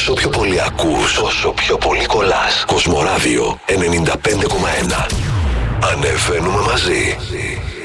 Όσο πιο πολύ ακούς, όσο πιο πολύ κολλάς. Κοσμοράδιο 95,1. Ανεβαίνουμε μαζί.